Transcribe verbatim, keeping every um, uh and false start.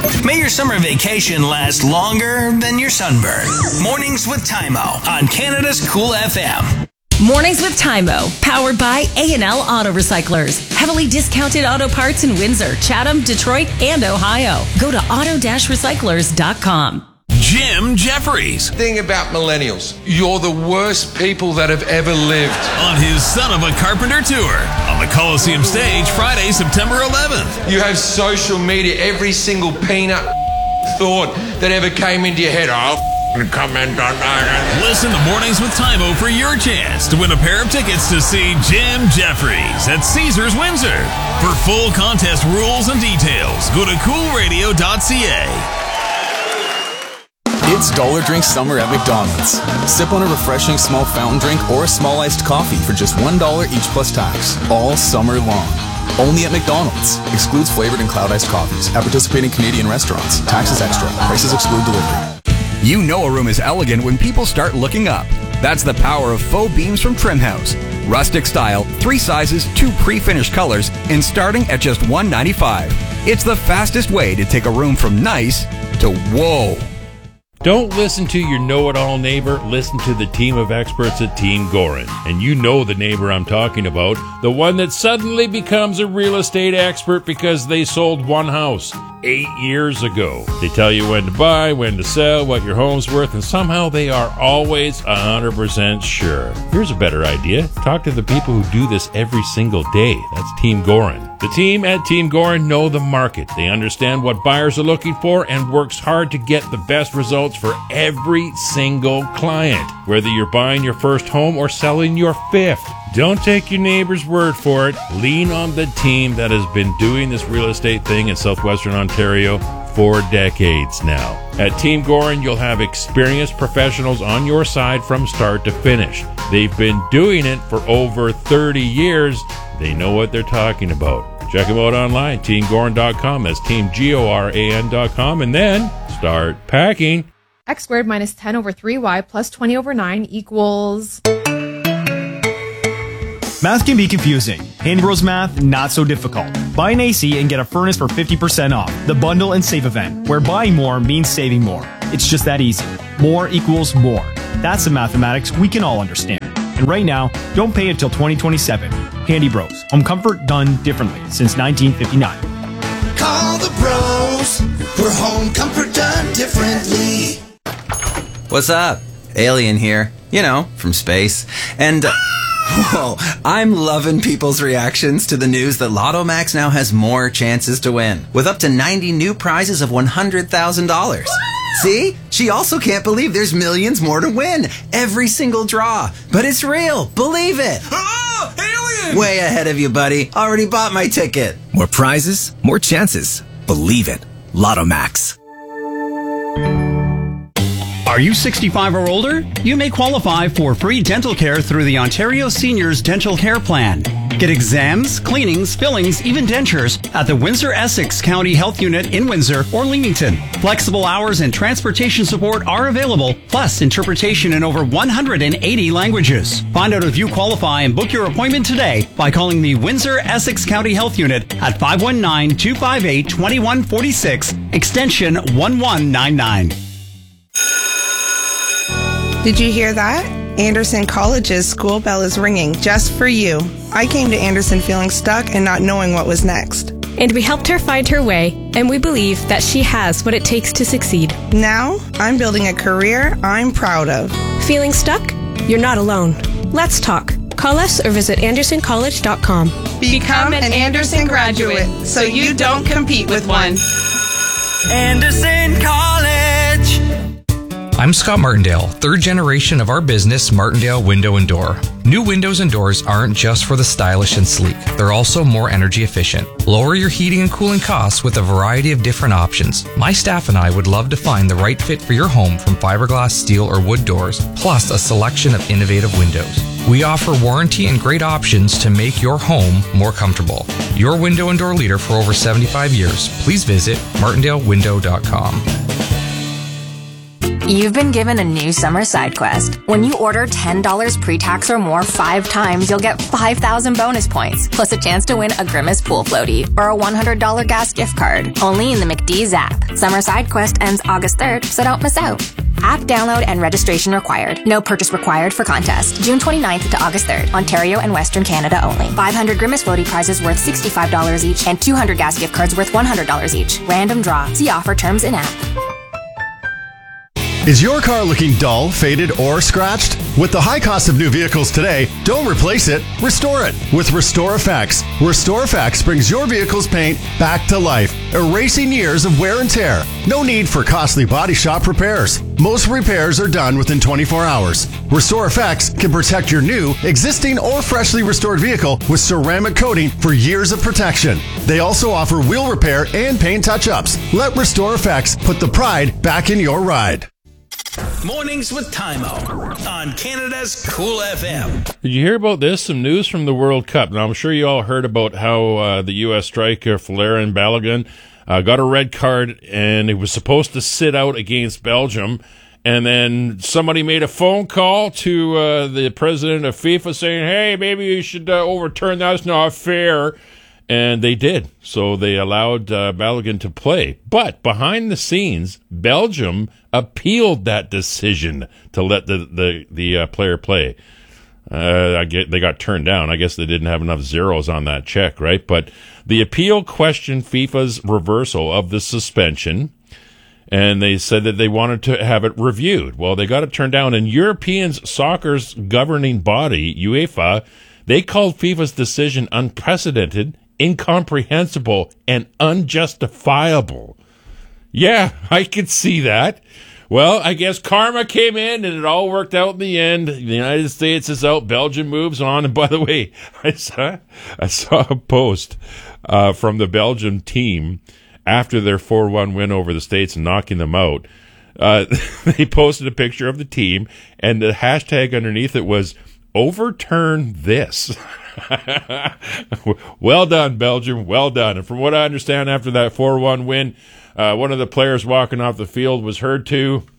May your summer vacation last longer than your sunburn. Mornings with Tymo on Canada's Cool F M. Mornings with Tymo, powered by A and L Auto Recyclers. Heavily discounted auto parts in Windsor, Chatham, Detroit, and Ohio. Go to auto recyclers dot com. Jim Jeffries. Thing about millennials, you're the worst people that have ever lived. On his Son of a Carpenter tour on the Coliseum stage Friday, September eleventh. You have social media, every single peanut thought that ever came into your head. I'll comment on that. Listen to Mornings with Tymo for your chance to win a pair of tickets to see Jim Jeffries at Caesars Windsor. For full contest rules and details, go to cool radio dot c a. It's Dollar Drink Summer at McDonald's. Sip on a refreshing small fountain drink or a small iced coffee for just one dollar each plus tax, all summer long. Only at McDonald's. Excludes flavored and cloud iced coffees at participating Canadian restaurants. Taxes extra. Prices exclude delivery. You know a room is elegant when people start looking up. That's the power of faux beams from Trim House. Rustic style, three sizes, two pre-finished colors, and starting at just one dollar ninety-five. It's the fastest way to take a room from nice to whoa. Don't listen to your know-it-all neighbor. Listen to the team of experts at Team Gorin. And you know the neighbor I'm talking about, the one that suddenly becomes a real estate expert because they sold one house eight years ago. They tell you when to buy, when to sell, what your home's worth, and somehow they are always one hundred percent sure. Here's a better idea. Talk to the people who do this every single day. That's Team Gorin. The team at Team Gorin know the market. They understand what buyers are looking for and works hard to get the best results for every single client, whether you're buying your first home or selling your fifth. Don't take your neighbor's word for it. Lean on the team that has been doing this real estate thing in southwestern Ontario for decades now. At Team Gorin, you'll have experienced professionals on your side from start to finish. They've been doing it for over thirty years. They know what they're talking about. Check them out online, team gorin dot com. That's team G O R A N dot com. And then start packing. X squared minus ten over three y plus twenty over nine equals... Math can be confusing. Handy Bros Math, not so difficult. Buy an A C and get a furnace for fifty percent off. The Bundle and Save event, where buying more means saving more. It's just that easy. More equals more. That's the mathematics we can all understand. And right now, don't pay until twenty twenty-seven. Handy Bros. Home comfort done differently since nineteen fifty-nine. Call the bros for home comfort done differently. What's up? Alien here. You know, from space. And... Uh, Whoa, I'm loving people's reactions to the news that Lotto Max now has more chances to win, with up to ninety new prizes of one hundred thousand dollars. See? She also can't believe there's millions more to win. Every single draw. But it's real. Believe it. Oh, alien! Way ahead of you, buddy. Already bought my ticket. More prizes, more chances. Believe it. Lotto Max. Are you sixty-five or older? You may qualify for free dental care through the Ontario Seniors Dental Care Plan. Get exams, cleanings, fillings, even dentures at the Windsor-Essex County Health Unit in Windsor or Leamington. Flexible hours and transportation support are available, plus interpretation in over one hundred eighty languages. Find out if you qualify and book your appointment today by calling the Windsor-Essex County Health Unit at five one nine, two five eight, two one four six, extension one one nine nine. Did you hear that? Anderson College's school bell is ringing just for you. I came to Anderson feeling stuck and not knowing what was next. And we helped her find her way, and we believe that she has what it takes to succeed. Now, I'm building a career I'm proud of. Feeling stuck? You're not alone. Let's talk. Call us or visit anderson college dot com. Become an Anderson graduate so you don't compete with one. Anderson College. I'm Scott Martindale, third generation of our business, Martindale Window and Door. New windows and doors aren't just for the stylish and sleek. They're also more energy efficient. Lower your heating and cooling costs with a variety of different options. My staff and I would love to find the right fit for your home from fiberglass, steel, or wood doors, plus a selection of innovative windows. We offer warranty and great options to make your home more comfortable. Your window and door leader for over seventy-five years. Please visit martindale window dot com. You've been given a new summer side quest. When you order ten dollars pre-tax or more five times, you'll get five thousand bonus points, plus a chance to win a Grimace pool floaty or a one hundred dollars gas gift card. Only in the McDee's app. Summer side quest ends August third, so don't miss out. App download and registration required. No purchase required for contest. June twenty-ninth to August third. Ontario and Western Canada only. five hundred Grimace floaty prizes worth sixty-five dollars each and two hundred gas gift cards worth one hundred dollars each. Random draw. See offer terms in app. Is your car looking dull, faded, or scratched? With the high cost of new vehicles today, don't replace it, restore it with Restore Effects. Restore Effects brings your vehicle's paint back to life, erasing years of wear and tear. No need for costly body shop repairs. Most repairs are done within twenty-four hours. Restore Effects can protect your new, existing, or freshly restored vehicle with ceramic coating for years of protection. They also offer wheel repair and paint touch-ups. Let Restore Effects put the pride back in your ride. Mornings with Tymo on Canada's Cool F M. Did you hear about this? Some news from the World Cup. Now, I'm sure you all heard about how uh, the U S striker Folarin Balogun uh, got a red card, and he was supposed to sit out against Belgium. And then somebody made a phone call to uh, the president of FIFA saying, hey, maybe you should uh, overturn that. It's not fair. And they did. So they allowed uh, Balogun to play. But behind the scenes, Belgium appealed that decision to let the the, the uh, player play. Uh, I get they got turned down. I guess they didn't have enough zeros on that check, right? But the appeal questioned FIFA's reversal of the suspension, and they said that they wanted to have it reviewed. Well, they got it turned down, and European soccer's governing body, UEFA, they called FIFA's decision unprecedented, incomprehensible, and unjustifiable. Yeah, I could see that. Well, I guess karma came in and it all worked out in the end. The United States is out. Belgium moves on. And by the way, I saw, I saw a post uh, from the Belgium team after their four one win over the States and knocking them out. Uh, they posted a picture of the team, and the hashtag underneath it was overturn this. Well done, Belgium. Well done. And from what I understand, after that four one win, uh, one of the players walking off the field was heard to